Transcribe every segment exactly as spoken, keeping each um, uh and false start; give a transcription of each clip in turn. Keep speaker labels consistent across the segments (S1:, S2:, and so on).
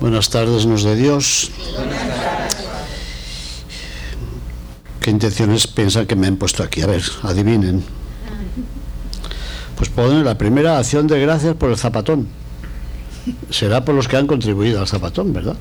S1: Buenas tardes, nos de Dios. ¿Qué intenciones piensan que me han puesto aquí? A ver, adivinen. Pues ponen la primera acción de gracias por el zapatón. Será por los que han contribuido al zapatón, ¿verdad?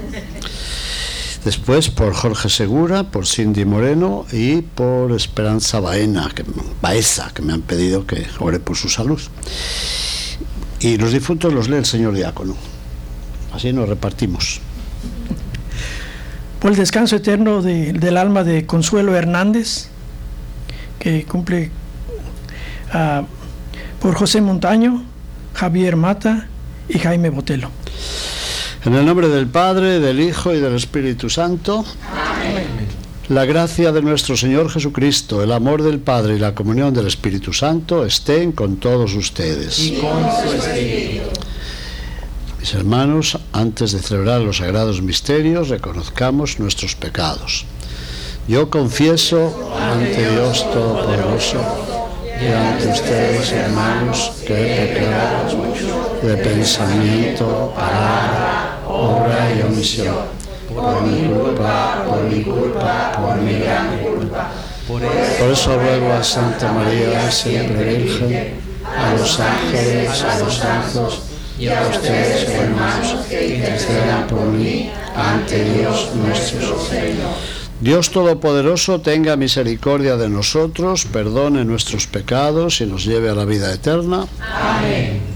S1: Después por Jorge Segura, por Cindy Moreno y por Esperanza Baena, que, Baeza, que me han pedido que ore por su salud. Y los difuntos los lee el señor diácono. Así nos repartimos.
S2: Por el descanso eterno de, del alma de Consuelo Hernández, que cumple uh, por José Montaño, Javier Mata y Jaime Botelo.
S1: En el nombre del Padre, del Hijo y del Espíritu Santo. Amén. La gracia de nuestro Señor Jesucristo, el amor del Padre y la comunión del Espíritu Santo estén con todos ustedes.
S3: Y con su espíritu.
S1: Mis hermanos, antes de celebrar los sagrados misterios, reconozcamos nuestros pecados. Yo confieso ante Dios Todopoderoso y ante ustedes, hermanos, que he pecado mucho de pensamiento, palabra, obra y omisión, por mi culpa, por mi culpa, por mi gran culpa. Por eso ruego a Santa María, siempre Virgen, a los ángeles, a los santos y a ustedes, hermanos, que intercedan por mí ante Dios nuestro Señor. Dios Todopoderoso tenga misericordia de nosotros, perdone nuestros pecados y nos lleve a la vida eterna.
S3: Amén.